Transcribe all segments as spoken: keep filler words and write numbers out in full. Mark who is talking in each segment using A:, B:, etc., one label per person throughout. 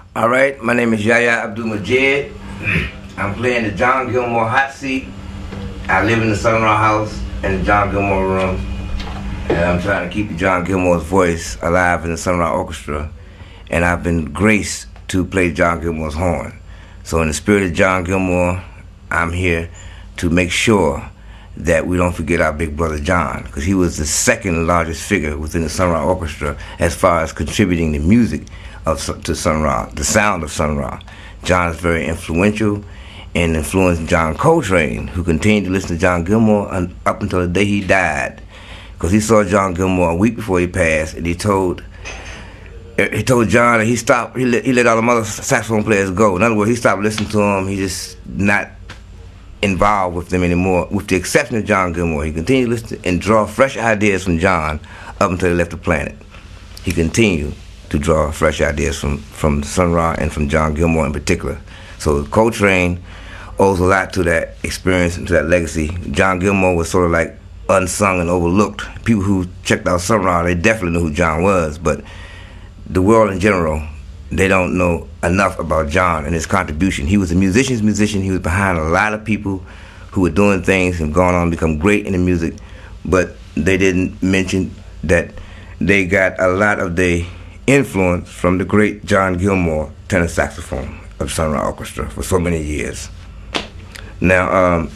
A: All right, my name is Yahya Abdul-Majid. I'm playing the John Gilmore hot seat. I live in the Sun Ra house in the John Gilmore room, and I'm trying to keep John Gilmore's voice alive in the Sun Ra Orchestra. And I've been graced to play John Gilmore's horn. So in the spirit of John Gilmore, I'm here to make sure that we don't forget our big brother John, because he was the second largest figure within the Sun Ra Orchestra as far as contributing the music of to Sun Ra, the sound of Sun Ra. John is very influential and influenced John Coltrane, who continued to listen to John Gilmore un, up until the day he died, because he saw John Gilmore a week before he passed, and he told he told John that he stopped. He let, he let all the other saxophone players go. In other words, he stopped listening to him. He just not involved with them anymore, with the exception of John Gilmore. He continued to listen and draw fresh ideas from John up until he left the planet. He continued to draw fresh ideas from, from Sun Ra and from John Gilmore in particular. So Coltrane owes a lot to that experience and to that legacy. John Gilmore was sort of like unsung and overlooked. People who checked out Sun Ra, they definitely knew who John was, but the world in general, they don't know enough about John and his contribution. He was a musician's musician. He was behind a lot of people who were doing things and gone on to become great in the music, but they didn't mention that they got a lot of the influence from the great John Gilmore, tenor saxophone of Sun Ra Orchestra for so many years. Now, um,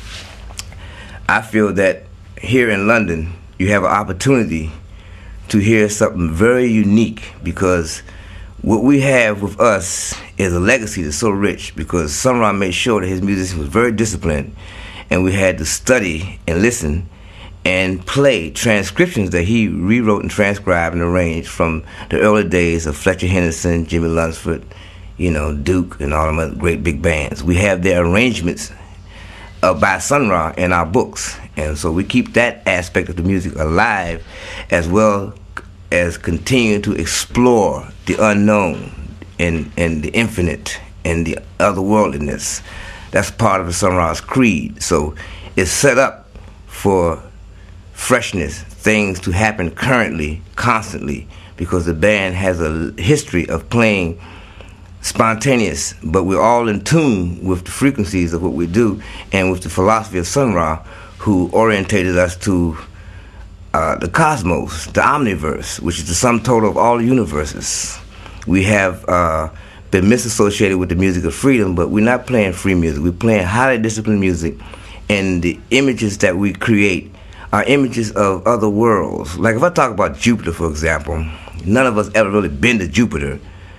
A: I feel that here in London, you have an opportunity to hear something very unique, because what we have with us is a legacy that's so rich, because Sun Ra made sure that his musicians was very disciplined, and we had to study and listen and play transcriptions that he rewrote and transcribed and arranged from the early days of Fletcher Henderson, Jimmy Lunsford, you know, Duke, and all them other great big bands. We have their arrangements uh, by Sun Ra in our books, and so we keep that aspect of the music alive, as well as continue to explore the unknown and, and the infinite and the otherworldliness. That's part of the Sun Ra's creed. So it's set up for freshness, things to happen currently, constantly, because the band has a history of playing spontaneous, but we're all in tune with the frequencies of what we do and with the philosophy of Sun Ra, who orientated us to uh, the cosmos, the omniverse, which is the sum total of all universes. We have uh, been misassociated with the music of freedom, but we're not playing free music. We're playing highly disciplined music, and the images that we create are images of other worlds. Like if I talk about Jupiter, for example, none of us ever really been to Jupiter.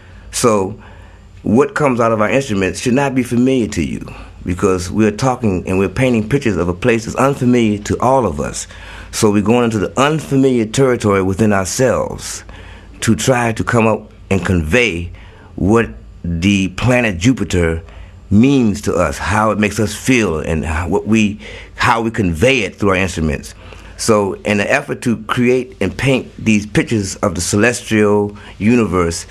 A: So what comes out of our instruments should not be familiar to you, because we're talking and we're painting pictures of a place that's unfamiliar to all of us. So we're going into the unfamiliar territory within ourselves to try to come up and convey what the planet Jupiter means to us, how it makes us feel, and how, what we, how we convey it through our instruments. So in an effort to create and paint these pictures of the celestial universe,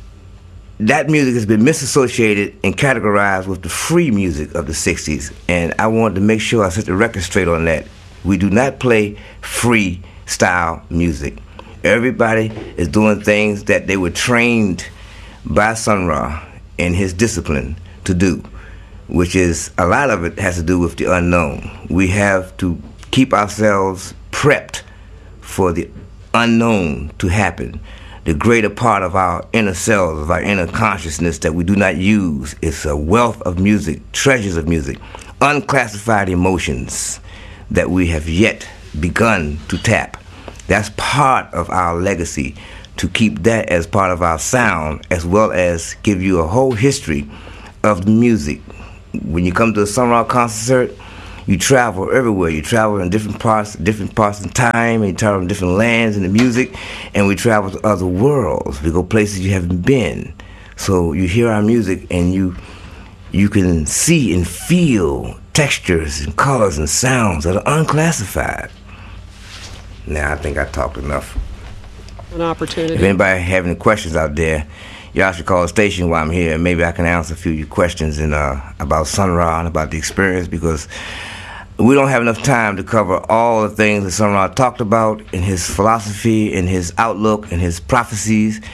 A: that music has been misassociated and categorized with the free music of the sixties, and I wanted to make sure I set the record straight on that. We do not play free style music. Everybody is doing things that they were trained by Sun Ra in his discipline to do, which is, a lot of it has to do with the unknown. We have to keep ourselves prepped for the unknown to happen. The greater part of our inner selves, of our inner consciousness that we do not use, is a wealth of music, treasures of music, unclassified emotions that we have yet begun to tap. That's part of our legacy, to keep that as part of our sound, as well as give you a whole history of the music. When you come to a Sun Ra concert, you travel everywhere. You travel in different parts, different parts of time, and you travel in different lands in the music, and we travel to other worlds. We go places you haven't been. So you hear our music, and you you can see and feel textures and colors and sounds that are unclassified. Now, I think I talked enough.
B: An opportunity.
A: If anybody have any questions out there, y'all should call the station while I'm here, and maybe I can answer a few of your questions and, uh, about Sun Ra and about the experience, because we don't have enough time to cover all the things that Sun Ra talked about in his philosophy, in his outlook, in his prophecies,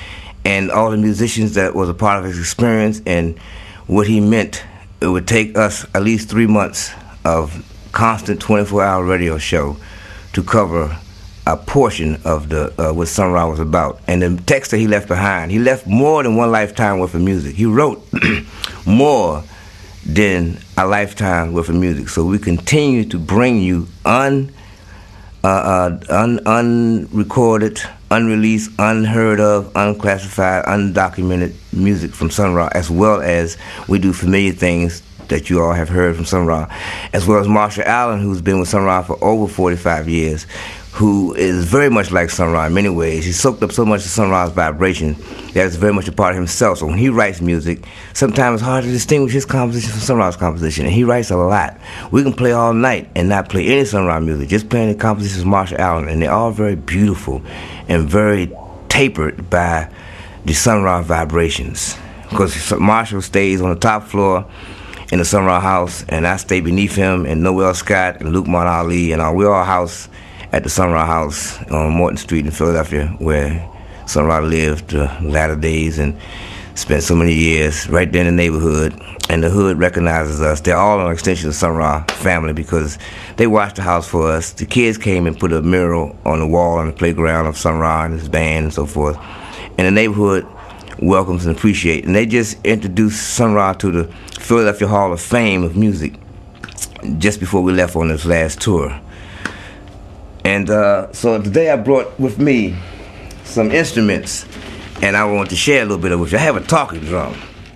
A: and all the musicians that was a part of his experience and what he meant. It would take us at least three months of constant twenty-four hour radio show to cover a portion of the uh, what Sun Ra was about. And the text that he left behind, he left more than one lifetime worth of music. He wrote more than a lifetime worth of music. So we continue to bring you un, uh, uh, un, unrecorded, unreleased, unheard of, unclassified, undocumented music from Sun Ra, as well as we do familiar things that you all have heard from Sun Ra, as well as Marshall Allen, who's been with Sun Ra for over forty-five years, who is very much like Sun Ra in many ways. He soaked up so much of Sun Ra's vibration that it's very much a part of himself. So when he writes music, sometimes it's hard to distinguish his composition from Sun Ra's composition, and he writes a lot. We can play all night and not play any Sun Ra music, just playing the compositions of Marshall Allen, and they're all very beautiful and very tapered by the Sun Ra vibrations. Because Marshall stays on the top floor in the Sun Ra house, and I stay beneath him, and Noel Scott and Luke Mon Ali, and all, we're all house at the Sun Ra house on Morton Street in Philadelphia, where Sun Ra lived the uh, latter days and spent so many years right there in the neighborhood. And the hood recognizes us. They're all an extension of the Sun Ra family because they watched the house for us. The kids came and put a mural on the wall on the playground of Sun Ra and his band and so forth. And the neighborhood welcomes and appreciates. And they just introduced Sun Ra to the Philadelphia Hall of Fame of music just before we left on this last tour. And uh, so today I brought with me some instruments, and I want to share a little bit of it with you. I have a talking drum.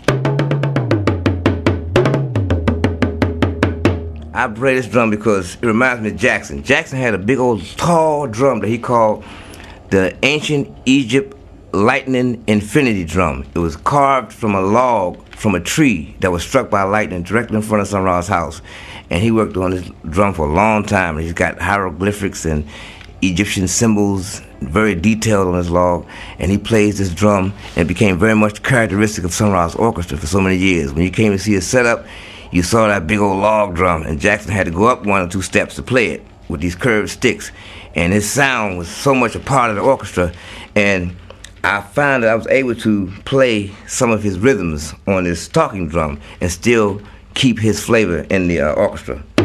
A: I play this drum because it reminds me of Jackson. Jackson had a big old tall drum that he called the Ancient Egypt Lightning Infinity Drum. It was carved from a log from a tree that was struck by lightning directly in front of Sun Ra's house. And he worked on this drum for a long time. He's got hieroglyphics and Egyptian symbols, very detailed on his log. And he plays this drum, and it became very much characteristic of Sun Ra's orchestra for so many years. When you came to see his setup, you saw that big old log drum, and Jackson had to go up one or two steps to play it with these curved sticks. And his sound was so much a part of the orchestra. And I found that I was able to play some of his rhythms on this talking drum and still keep his flavor in the uh, orchestra.